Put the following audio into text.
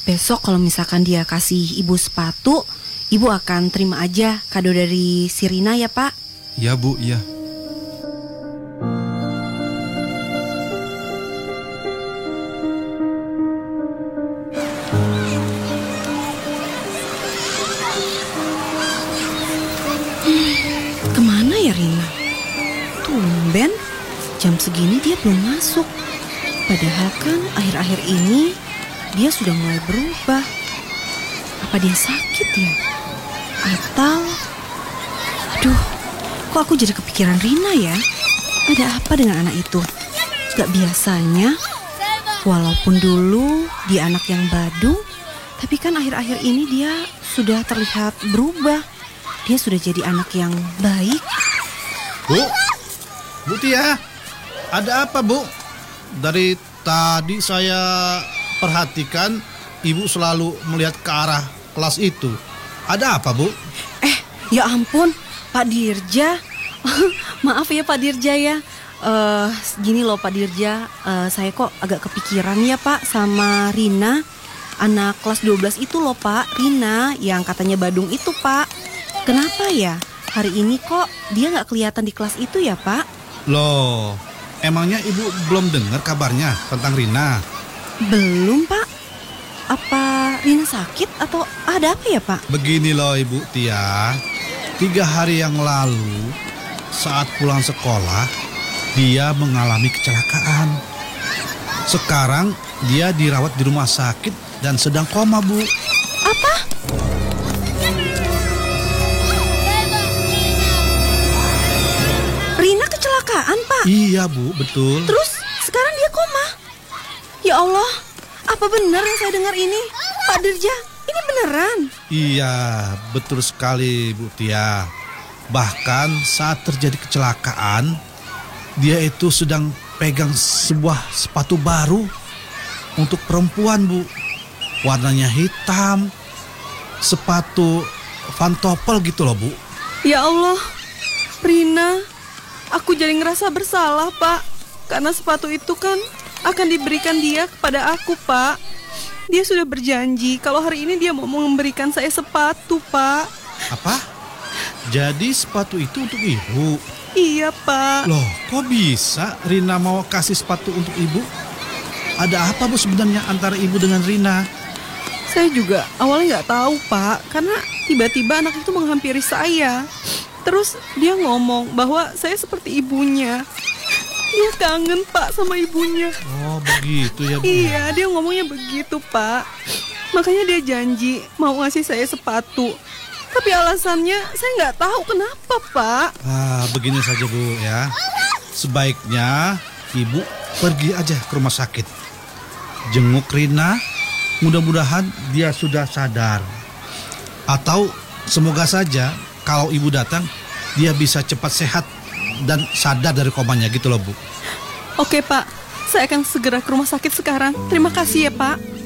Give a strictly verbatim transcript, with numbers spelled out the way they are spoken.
Besok kalau misalkan dia kasih ibu sepatu, ibu akan terima aja kado dari si Rina ya Pak? Iya Bu, iya. Kemana ya Rina? Tumben, jam segini dia belum masuk. Padahal kan akhir-akhir ini dia sudah mulai berubah. Apa dia sakit ya? Atau... Aduh, kok aku jadi kepikiran Rina ya? Ada apa dengan anak itu? Gak biasanya, walaupun dulu dia anak yang badung, tapi kan akhir-akhir ini dia sudah terlihat berubah. Dia sudah jadi anak yang baik. Bu, Bu Tia, ada apa Bu? Dari tadi saya perhatikan Ibu selalu melihat ke arah kelas itu. Ada apa Bu? Eh, ya ampun, Pak Dirja. Maaf ya Pak Dirja ya. Uh, gini loh Pak Dirja, uh, saya kok agak kepikiran ya Pak sama Rina. Anak kelas dua belas itu loh Pak, Rina yang katanya badung itu Pak. Kenapa ya? Hari ini kok dia gak kelihatan di kelas itu ya Pak? Loh, emangnya Ibu belum dengar kabarnya tentang Rina? Belum Pak. Apa Rina sakit atau ada apa ya Pak? Begini loh Ibu Tia, tiga hari yang lalu saat pulang sekolah dia mengalami kecelakaan. Sekarang dia dirawat di rumah sakit dan sedang koma Bu. Apa? Rina kecelakaan Pak? Iya Bu, betul. Terus sekarang dia koma? Ya Allah, apa benar yang saya dengar ini? Pak Dirja, ini beneran? Iya, betul sekali Bu Tia. Bahkan saat terjadi kecelakaan, dia itu sedang pegang sebuah sepatu baru untuk perempuan Bu. Warnanya hitam, sepatu pantofel gitu loh Bu. Ya Allah, Rina, aku jadi ngerasa bersalah Pak. Karena sepatu itu kan akan diberikan dia kepada aku Pak. Dia sudah berjanji kalau hari ini dia mau memberikan saya sepatu Pak. Apa? Jadi sepatu itu untuk Ibu? Iya Pak. Loh, kok bisa Rina mau kasih sepatu untuk Ibu? Ada apa Bu sebenarnya antara Ibu dengan Rina? Saya juga awalnya gak tahu Pak. Karena tiba-tiba anak itu menghampiri saya. Terus dia ngomong bahwa saya seperti ibunya. Dia kangen Pak sama ibunya. Oh begitu ya Bu. Iya, dia ngomongnya begitu Pak. Makanya dia janji mau ngasih saya sepatu. Tapi alasannya saya nggak tahu kenapa Pak. Ah, begini saja Bu ya. Sebaiknya Ibu pergi aja ke rumah sakit. Jenguk Rina. Mudah-mudahan dia sudah sadar. Atau semoga saja kalau Ibu datang dia bisa cepat sehat dan sadar dari komanya gitu loh Bu. Oke Pak, saya akan segera ke rumah sakit sekarang. Terima kasih ya Pak.